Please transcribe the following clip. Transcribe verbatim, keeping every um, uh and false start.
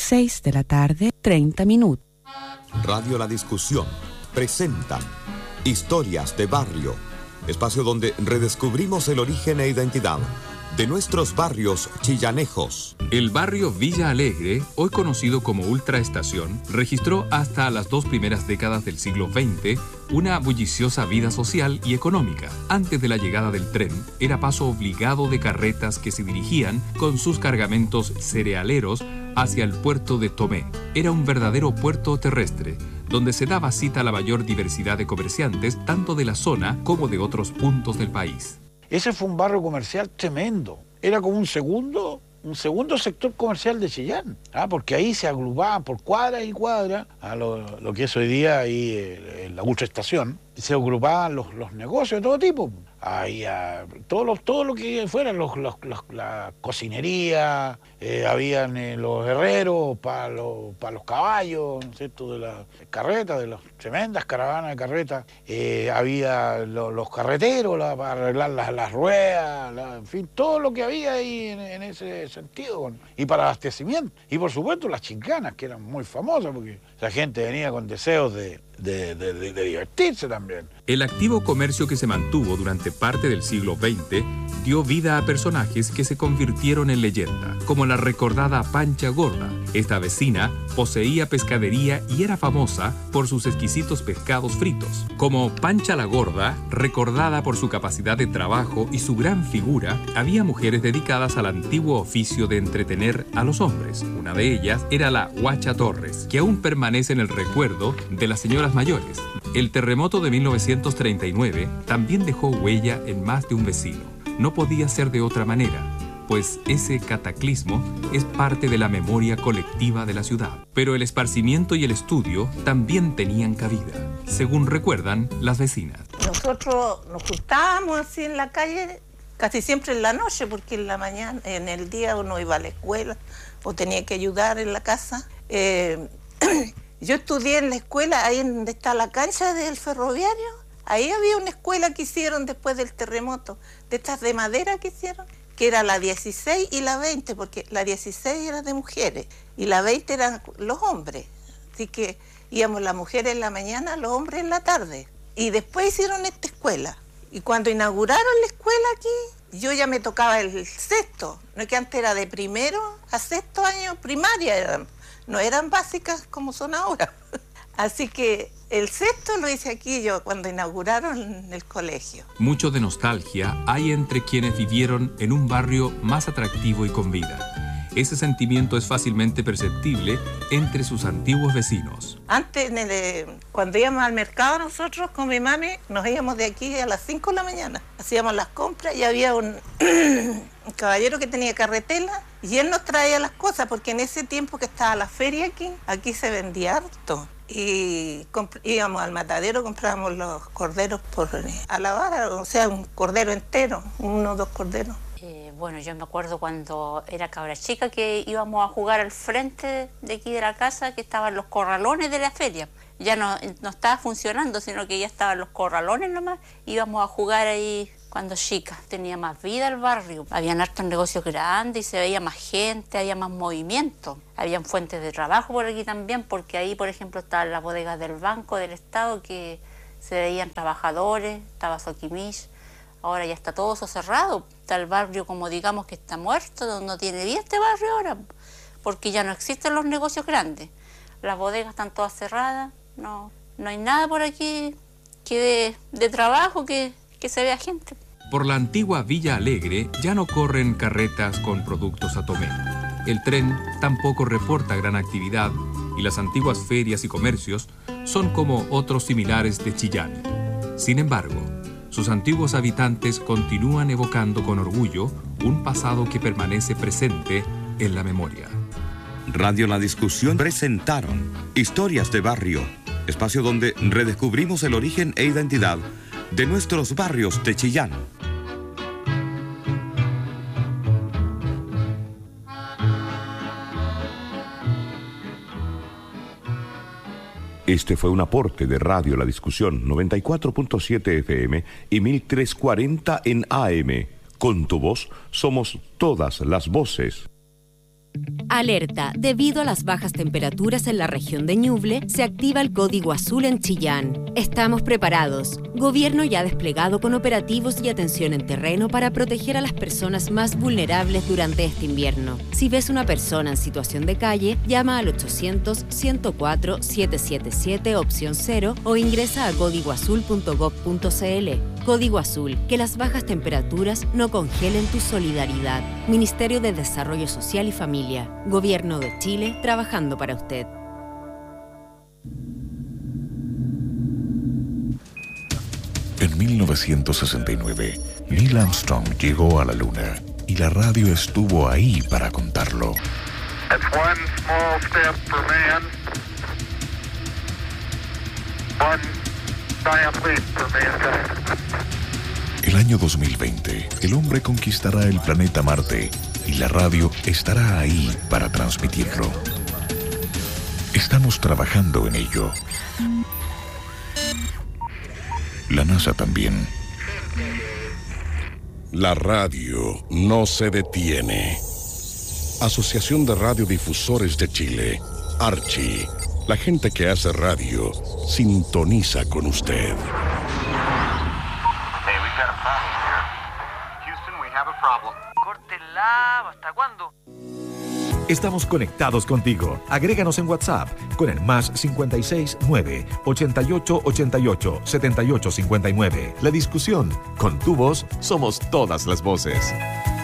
seis de la tarde, treinta minutos. Radio La Discusión presenta Historias de Barrio, espacio donde redescubrimos el origen e identidad de nuestros barrios chillanejos. El barrio Villa Alegre, hoy conocido como Ultraestación, registró hasta las dos primeras décadas del siglo veinte una bulliciosa vida social y económica. Antes de la llegada del tren, era paso obligado de carretas que se dirigían con sus cargamentos cerealeros hacia el puerto de Tomé. Era un verdadero puerto terrestre, donde se daba cita a la mayor diversidad de comerciantes, tanto de la zona como de otros puntos del país. Ese fue un barrio comercial tremendo. Era como un segundo, un segundo sector comercial de Chillán, ¿ah? Porque ahí se agrupaban por cuadras y cuadras, a lo, lo que es hoy día ahí eh, la Ultraestación, se agrupaban los, los negocios de todo tipo. Ahí, a, todo, lo, todo lo que fuera, los, los, los, la cocinería, eh, habían eh, los herreros para los, para los caballos, ¿no es cierto?, de las carretas, de las tremendas caravanas de carretas. Eh, había lo, los carreteros la, para arreglar las, las ruedas, la, en fin, todo lo que había ahí en, en ese sentido. Y para abastecimiento. Y por supuesto las chincanas, que eran muy famosas, porque la gente venía con deseos de, de, de, de, de divertirse también. El activo comercio que se mantuvo durante parte del siglo veinte dio vida a personajes que se convirtieron en leyenda, como la recordada Pancha Gorda. Esta vecina poseía pescadería y era famosa por sus exquisitos pescados fritos. Como Pancha la Gorda, recordada por su capacidad de trabajo y su gran figura, había mujeres dedicadas al antiguo oficio de entretener a los hombres. Una de ellas era la Huacha Torres, que aún permanece en el recuerdo de las señoras mayores. El terremoto de mil novecientos treinta y nueve también dejó huella en más de un vecino. No podía ser de otra manera, pues ese cataclismo es parte de la memoria colectiva de la ciudad. Pero el esparcimiento y el estudio también tenían cabida, según recuerdan las vecinas. Nosotros nos juntábamos así en la calle, casi siempre en la noche, porque en la mañana, en el día uno iba a la escuela o tenía que ayudar en la casa. Eh, yo estudié en la escuela, ahí donde está la cancha del ferroviario. Ahí había una escuela que hicieron después del terremoto, de estas de madera que hicieron, que era la dieciséis y la veinte, porque la dieciséis era de mujeres y la veinte eran los hombres. Así que íbamos las mujeres en la mañana, los hombres en la tarde. Y después hicieron esta escuela. Y cuando inauguraron la escuela aquí, yo ya me tocaba el sexto. No es que antes era de primero a sexto año primaria, eran, no eran básicas como son ahora. Así que el sexto lo hice aquí yo, cuando inauguraron el colegio. Mucho de nostalgia hay entre quienes vivieron en un barrio más atractivo y con vida. Ese sentimiento es fácilmente perceptible entre sus antiguos vecinos. Antes, de, cuando íbamos al mercado nosotros con mi mami, nos íbamos de aquí a las cinco de la mañana. Hacíamos las compras y había un, un caballero que tenía carretela y él nos traía las cosas, porque en ese tiempo que estaba la feria aquí, aquí se vendía harto. Y íbamos al matadero, comprábamos los corderos por a la vara, o sea, un cordero entero, uno o dos corderos. Eh, bueno, yo me acuerdo cuando era cabra chica que íbamos a jugar al frente de aquí de la casa, que estaban los corralones de la feria. Ya no, no estaba funcionando, sino que ya estaban los corralones nomás. Íbamos a jugar ahí cuando chica. Tenía más vida el barrio. Habían hartos negocios grandes y se veía más gente, había más movimiento. Habían fuentes de trabajo por aquí también, porque ahí, por ejemplo, estaban las bodegas del Banco del Estado, que se veían trabajadores, estaba Soquimich. Ahora ya está todo eso cerrado. Está el barrio, como digamos, que está muerto, no tiene vida este barrio ahora, porque ya no existen los negocios grandes. Las bodegas están todas cerradas, no, no hay nada por aquí que de, de trabajo que, que se vea gente. Por la antigua Villa Alegre ya no corren carretas con productos a Tomé. El tren tampoco reporta gran actividad y las antiguas ferias y comercios son como otros similares de Chillán. Sin embargo, sus antiguos habitantes continúan evocando con orgullo un pasado que permanece presente en la memoria. Radio La Discusión presentaron Historias de Barrio, espacio donde redescubrimos el origen e identidad de nuestros barrios de Chillán. Este fue un aporte de Radio La Discusión noventa y cuatro punto siete F M y mil trescientos cuarenta en A M. Con tu voz somos todas las voces. Alerta, debido a las bajas temperaturas en la región de Ñuble, se activa el código azul en Chillán. Estamos preparados. Gobierno ya desplegado con operativos y atención en terreno para proteger a las personas más vulnerables durante este invierno. Si ves una persona en situación de calle, llama al ochocientos, ciento cuatro, setecientos setenta y siete opción cero o ingresa a código azul punto gob punto cl. Código Azul, que las bajas temperaturas no congelen tu solidaridad. Ministerio de Desarrollo Social y Familia. Gobierno de Chile, trabajando para usted. En mil novecientos sesenta y nueve, Neil Armstrong llegó a la Luna y la radio estuvo ahí para contarlo. That's one small step for man, one giant leap for mankind. El año dos mil veinte, el hombre conquistará el planeta Marte y la radio estará ahí para transmitirlo. Estamos trabajando en ello. La NASA también. La radio no se detiene. Asociación de Radiodifusores de Chile, Archi. La gente que hace radio sintoniza con usted. Córtela, ¿hasta cuándo? Estamos conectados contigo. Agréganos en WhatsApp con el más cincuenta y seis, nueve, ochenta y ocho, ochenta y ocho, setenta y ocho cincuenta y nueve. La discusión, con tu voz, somos todas las voces.